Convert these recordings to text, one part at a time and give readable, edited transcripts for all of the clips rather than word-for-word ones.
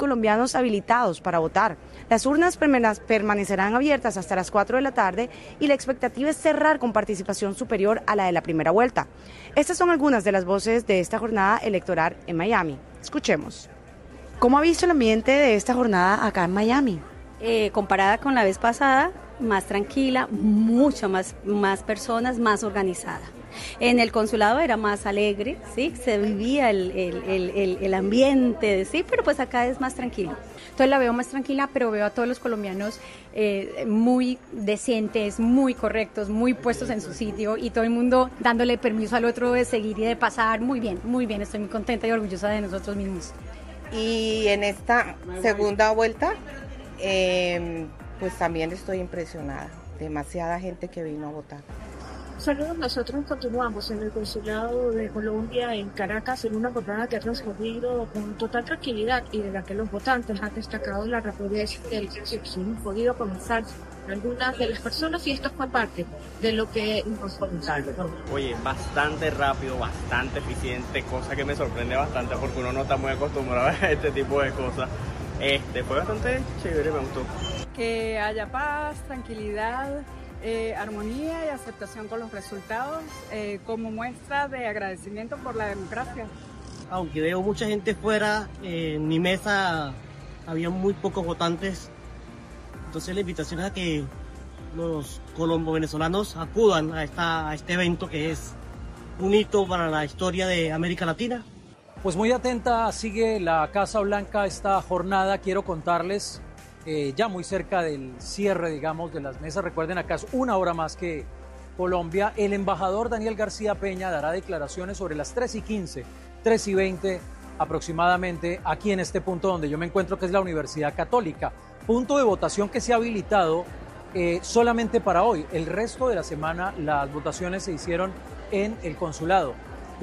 colombianos habilitados para votar. Las urnas permanecerán abiertas hasta las 4 de la tarde y la expectativa es cerrar con participación superior a la de la primera vuelta. Estas son algunas de las voces de esta jornada electoral en Miami. Escuchemos. ¿Cómo ha visto el ambiente de esta jornada acá en Miami? Comparada con la vez pasada, más tranquila, mucho más personas, más organizada. En el consulado era más alegre, ¿sí? Se vivía el ambiente, ¿sí? Pero pues acá es más tranquilo. Entonces la veo más tranquila, pero veo a todos los colombianos muy decentes, muy correctos, muy puestos en su sitio y todo el mundo dándole permiso al otro de seguir y de pasar. Muy bien, estoy muy contenta y orgullosa de nosotros mismos. Y en esta segunda vuelta, pues también estoy impresionada. Demasiada gente que vino a votar. Saludos, nosotros continuamos en el Consulado de Colombia en Caracas en una jornada que ha transcurrido con total tranquilidad y de la que los votantes han destacado la rapidez del proceso. Hemos podido comenzar algunas de las personas y esto fue parte de lo que nos comentaron. Oye, bastante rápido, bastante eficiente, cosa que me sorprende bastante porque uno no está muy acostumbrado a este tipo de cosas. Fue bastante chévere, me gustó. Que haya paz, tranquilidad, armonía y aceptación con los resultados como muestra de agradecimiento por la democracia. Aunque veo mucha gente fuera, en mi mesa había muy pocos votantes, entonces la invitación es a que los colombo-venezolanos acudan a este evento que es un hito para la historia de América Latina. Pues muy atenta sigue la Casa Blanca esta jornada. Quiero contarles ya muy cerca del cierre, digamos, de las mesas. Recuerden, acá es una hora más que Colombia. El embajador Daniel García Peña dará declaraciones sobre las 3:15, 3:20 aproximadamente, aquí en este punto donde yo me encuentro, que es la Universidad Católica. Punto de votación que se ha habilitado solamente para hoy. El resto de la semana las votaciones se hicieron en el consulado.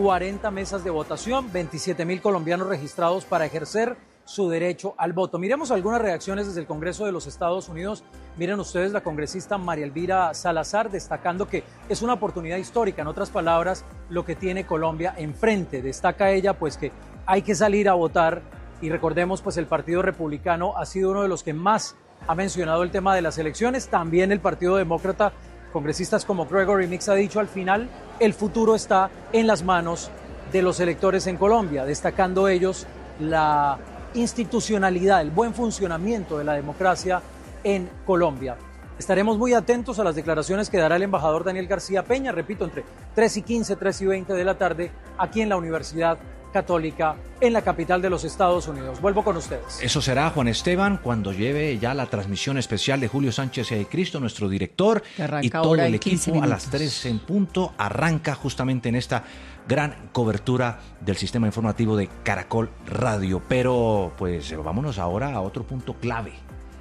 40 mesas de votación, 27,000 colombianos registrados para ejercer su derecho al voto. Miremos algunas reacciones desde el Congreso de los Estados Unidos. Miren ustedes, la congresista María Elvira Salazar destacando que es una oportunidad histórica, en otras palabras, lo que tiene Colombia enfrente. Destaca ella pues que hay que salir a votar y recordemos pues el Partido Republicano ha sido uno de los que más ha mencionado el tema de las elecciones, también el Partido Demócrata. Congresistas como Gregory Mix ha dicho al final, el futuro está en las manos de los electores en Colombia, destacando ellos la institucionalidad, el buen funcionamiento de la democracia en Colombia. Estaremos muy atentos a las declaraciones que dará el embajador Daniel García Peña, repito, entre 3:15, 3:20 de la tarde, aquí en la Universidad Católica, en la capital de los Estados Unidos. Vuelvo con ustedes. Eso será, Juan Esteban, cuando lleve ya la transmisión especial de Julio Sánchez y Cristo, nuestro director, y todo el equipo a las 3 en punto. Arranca justamente en esta gran cobertura del sistema informativo de Caracol Radio. Pero pues vámonos ahora a otro punto clave,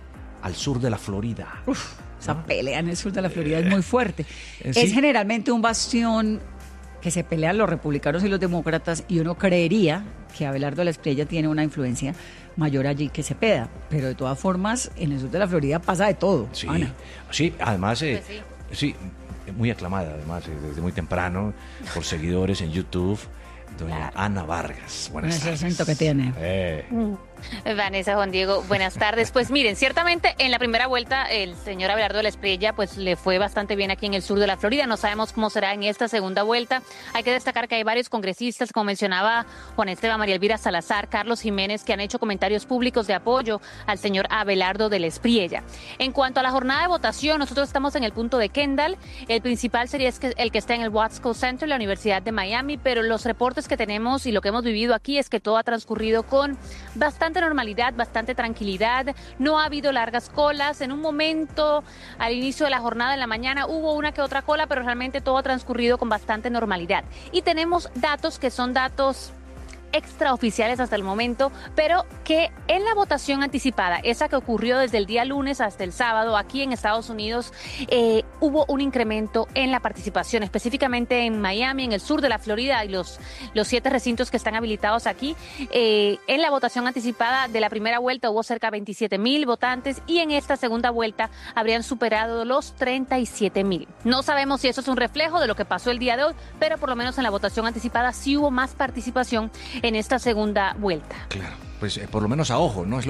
al sur de la Florida. Esa pelea en el sur de la Florida es muy fuerte. ¿Sí? Es generalmente un bastión que se pelean los republicanos y los demócratas, y uno creería que Abelardo de la Espriella tiene una influencia mayor allí que Cepeda, pero de todas formas en el sur de la Florida pasa de todo. Sí, Ana. Sí, además sí, muy aclamada además desde muy temprano por seguidores en YouTube, doña Ana Vargas. Buenas tardes. Ese acento que tiene. Vanessa, Juan Diego, buenas tardes. Pues miren, ciertamente en la primera vuelta el señor Abelardo de la Espriella pues le fue bastante bien aquí en el sur de la Florida. No sabemos cómo será en esta segunda vuelta. Hay que destacar que hay varios congresistas, como mencionaba Juan Esteban, María Elvira Salazar, Carlos Jiménez, que han hecho comentarios públicos de apoyo al señor Abelardo de la Espriella. En cuanto a la jornada de votación, nosotros estamos en el punto de Kendall. El principal sería el que está en el Watsco Center, la Universidad de Miami, pero los reportes que tenemos y lo que hemos vivido aquí es que todo ha transcurrido con bastante normalidad, bastante tranquilidad, no ha habido largas colas. En un momento, al inicio de la jornada en la mañana, hubo una que otra cola, pero realmente todo ha transcurrido con bastante normalidad. Y tenemos datos que son datos extraoficiales hasta el momento, pero que en la votación anticipada, esa que ocurrió desde el día lunes hasta el sábado aquí en Estados Unidos, hubo un incremento en la participación, específicamente en Miami, en el sur de la Florida y los 7 recintos que están habilitados aquí. En la votación anticipada de la primera vuelta hubo cerca de 27,000 votantes y en esta segunda vuelta habrían superado los 37,000. No sabemos si eso es un reflejo de lo que pasó el día de hoy, pero por lo menos en la votación anticipada sí hubo más participación en esta segunda vuelta. Claro, pues por lo menos a ojo, ¿no? Es